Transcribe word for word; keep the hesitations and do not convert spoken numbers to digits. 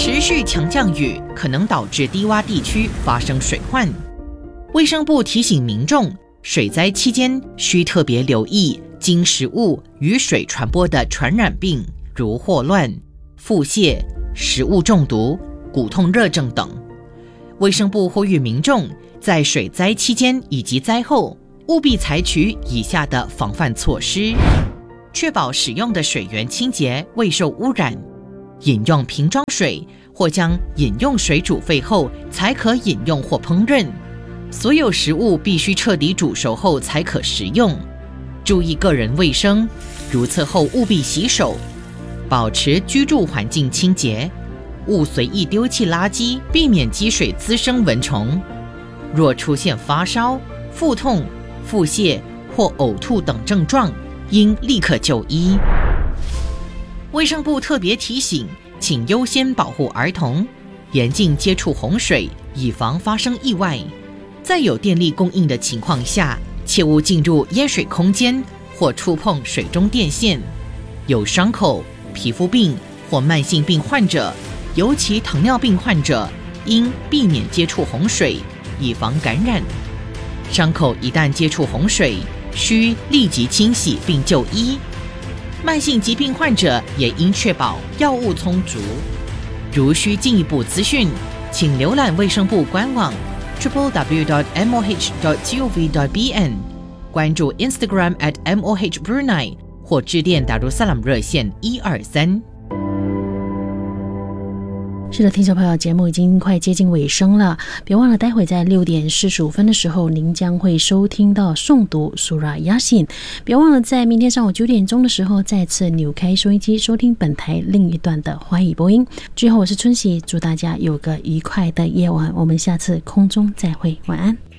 持续强降雨可能导致低洼地区发生水患。卫生部提醒民众，水灾期间需特别留意经食物与水传播的传染病，如霍乱、腹泻、食物中毒、骨痛热症等。卫生部呼吁民众在水灾期间以及灾后务必采取以下的防范措施，确保使用的水源清洁未受污染，饮用瓶装水或将饮用水煮沸后才可饮用或烹饪，所有食物必须彻底煮熟后才可食用，注意个人卫生，如厕后务必洗手，保持居住环境清洁，勿随意丢弃垃圾，避免积水滋生蚊虫。若出现发烧、腹痛、腹泻或呕吐等症状，应立刻就医。卫生部特别提醒，请优先保护儿童，严禁接触洪水，以防发生意外。在有电力供应的情况下，切勿进入淹水空间或触碰水中电线。有伤口、皮肤病或慢性病患者，尤其糖尿病患者，应避免接触洪水，以防感染。伤口一旦接触洪水，需立即清洗并就医。慢性疾病患者也应确保药物充足。如需进一步资讯，请浏览卫生部官网 double-u double-u double-u dot m o h dot gov dot b n， 关注 Instagram at m o h brunei 或致电达鲁萨拉姆热线一二三。 是的，听众朋友，节目已经快接近尾声了，别忘了待会在六点四十五分的时候，您将会收听到诵读 Surah Yasin。别忘了在明天上午九点钟的时候，再次扭开收音机，收听本台另一段的华语播音。最后，我是春喜，祝大家有个愉快的夜晚，我们下次空中再会，晚安。